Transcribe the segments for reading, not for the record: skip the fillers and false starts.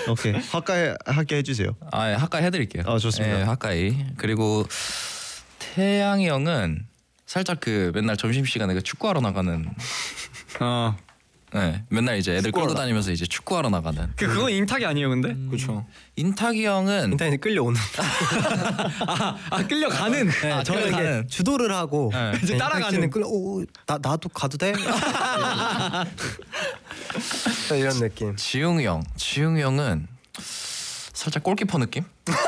오케이. 학과에 해주세요. 아, 예, 학과에 해드릴게요. 좋습니다. 예, 학과에. 그리고 태양이 형은 살짝 그 맨날 점심 시간에 그 축구하러 나가는. 네, 맨날 이제 애들 끌고 다니면서 이제 축구하러 나가는. 그건 인탁이 아니에요, 근데? 그렇죠. 인탁이 형은 인터넷에 끌려오는. 끌려가는. 네, 저는 이게 가는. 주도를 하고 이제 따라가는. 끌려. 나도 가도 돼? 이런 느낌. 지웅이 형은 살짝 골키퍼 느낌?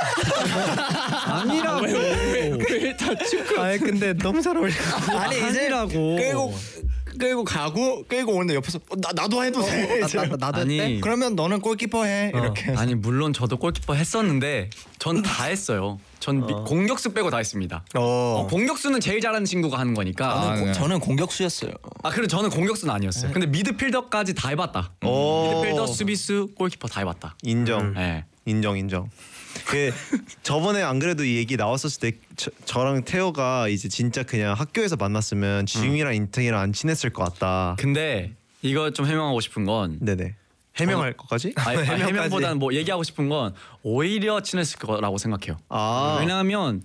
아니라고. 일단 축구. 아니 근데 너무 잘 어울려. 아니 이제 끌고 가고 끌고 오는데 옆에서 나도 해도 돼. 나도 아니. 했대? 그러면 너는 골키퍼 해 이렇게. 아니 물론 저도 골키퍼 했었는데 전 다 했어요. 전 공격수 빼고 다 했습니다. 공격수는 제일 잘하는 친구가 하는 거니까. 저는 공격수였어요. 그래 저는 공격수는 아니었어요. 근데 미드필더까지 다 해봤다. 미드필더, 수비수, 골키퍼 다 해봤다. 인정. 네. 인정. 그 저번에 안 그래도 이 얘기 나왔었을 때 저랑 태호가 이제 진짜 그냥 학교에서 만났으면 지웅이랑 인탁이랑 안 친했을 것 같다. 근데 이거 좀 해명하고 싶은 건 네네. 해명할 것까지? 해명보다는 뭐 얘기하고 싶은 건 오히려 친했을 거라고 생각해요. 왜냐하면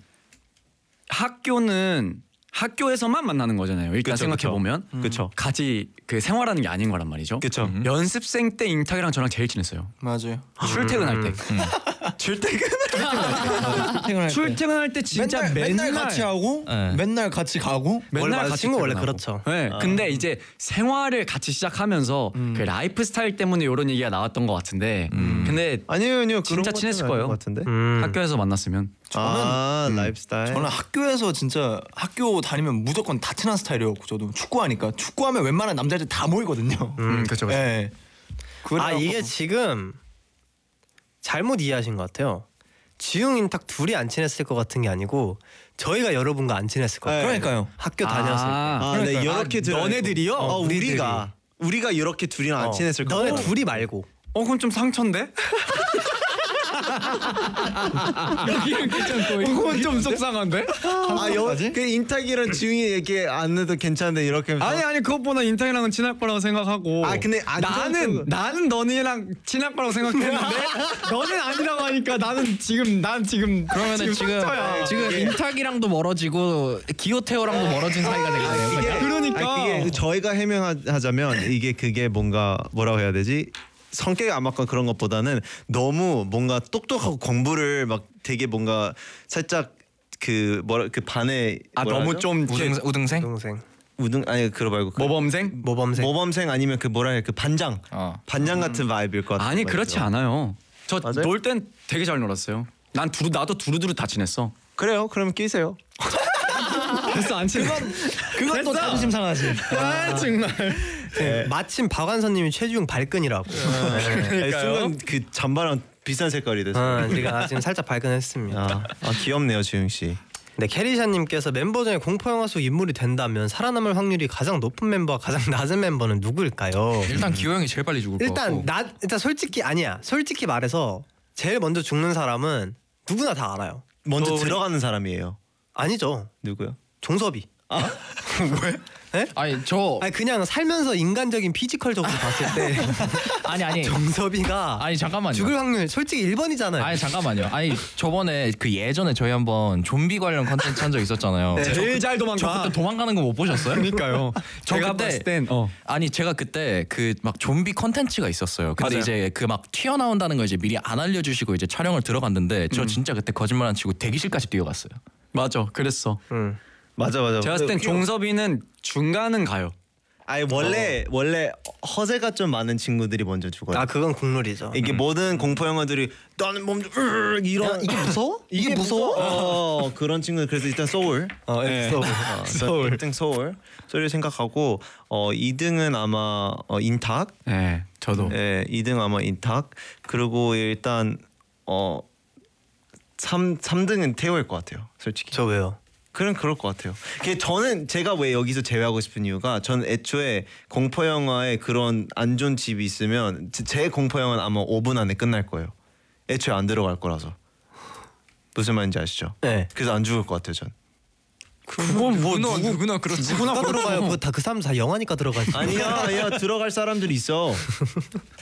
학교에서만 만나는 거잖아요. 일단 생각해 보면 같이 그 생활하는 게 아닌 거란 말이죠. 그쵸. 연습생 때 인탁이랑 저랑 제일 친했어요. 맞아요. 출퇴근할 때. 출퇴근할 출퇴근할 때 진짜 맨날 같이 하고 맨날 같이 가고 맨날 같이 친구 원래 퇴근하고. 그렇죠. 네. 근데 이제 생활을 같이 시작하면서 그 라이프 스타일 때문에 이런 얘기가 나왔던 것 같은데 근데 아니요. 진짜 친했을 거예요. 같은데. 학교에서 만났으면. 라이프스타일. 저는 학교에서 진짜 학교 다니면 무조건 다 친한 스타일이었고 저도 축구하니까 축구하면 웬만한 남자들 다 모이거든요. 그렇죠. 네. 이게 지금 잘못 이해하신 것 같아요. 지웅 인탁 둘이 안 친했을 것 같은 게 아니고 저희가 여러분과 안 친했을 것 같아요. 그러니까요. 학교 다녔을 때. 네, 이렇게 너네들이요? 우리가 이렇게 둘이랑 안 친했을 것 너네 같아. 둘이 말고. 그건 좀 상처인데? 그건 좀 속상한데? 그 인탁이랑 지웅이 얘기 안 해도 괜찮은데 이렇게. 아니 그것보다 인탁이랑은 친할 거라고 생각하고. 근데 나는 너네랑 친할 거라고 생각했는데 너는 아니라고 하니까 난 지금 그러면은 지금 인탁이랑도 멀어지고 기호태오랑도 멀어진 사이가 되겠네요. 그러니까. 이게 저희가 해명하자면 이게 그게 뭔가 뭐라고 해야 되지? 성격이 안 맞건 그런 것보다는 너무 뭔가 똑똑하고 공부를 막 되게 뭔가 살짝 그 반에 너무 좀 우등생? 그거 말고 모범생 아니면 그 뭐라 해야 그 반장 같은 바이브일 것 같아요. 아니 그렇지 않아요. 저 놀 땐 되게 잘 놀았어요. 나도 두루두루 다 친했어. 그래요? 그럼 끼세요. 됐어 안 친해. 그건 또 자존심 상하지. 정말. 마침 박완선님이 최주용 발끈이라고. 순간 그 잠바랑 비슷한 색깔이 돼서. 제가 지금 살짝 발끈했습니다. 귀엽네요 지웅 씨. 네, 캐리샤님께서 멤버 중에 공포 영화 속 인물이 된다면 살아남을 확률이 가장 높은 멤버와 가장 낮은 멤버는 누구일까요? 일단 기호 형이 제일 빨리 죽을 것 같고. 일단 솔직히 말해서 제일 먼저 죽는 사람은 누구나 다 알아요. 먼저 들어가는 사람이에요. 아니죠. 누구요? 종섭이. 왜? 네? 아니 그냥 살면서 인간적인 피지컬적으로 봤을 때 아니 정섭이가 잠깐만요. 죽을 확률 솔직히 1번이잖아요. 잠깐만요. 저번에 그 예전에 저희 한번 좀비 관련 컨텐츠 한 적 있었잖아요. 제일 잘 도망가. 저 그때 도망가는 거 못 보셨어요? 그러니까요. 제가 봤을 땐 제가 그때 그 막 좀비 컨텐츠가 있었어요. 근데 맞아요. 이제 그 막 튀어나온다는 거 이제 미리 안 알려주시고 이제 촬영을 들어갔는데 저 진짜 그때 거짓말 안 치고 대기실까지 뛰어갔어요. 맞아. 그랬어. 맞아. 제가 봤을 땐 종섭이는 중간은 가요. 원래 허세가 좀 많은 친구들이 먼저 죽어요. 그건 국룰이죠. 이게 모든 공포 영화들이 나는 몸 이런 이게 무서워? 이게 무서워? 그런 친구들 그래서 일단 소울. 소울. 1등 소울을 생각하고 2등은 아마 인탁. 네, 저도. 네, 2등 아마 인탁. 그리고 일단 3등은 태호일 것 같아요. 솔직히. 저 왜요? 그럴 것 같아요. 제가 왜 여기서 제외하고 싶은 이유가 저는 애초에 공포 영화에 그런 안 좋은 집이 있으면 제 공포 영화는 아마 5분 안에 끝날 거예요. 애초에 안 들어갈 거라서. 무슨 말인지 아시죠? 네. 그래서 안 죽을 것 같아요, 전. 그건 뭐 누구나 그렇지. 누가 들어가요? 그 사람 다 영화니까 들어가지. 아니야 들어갈 사람들이 있어.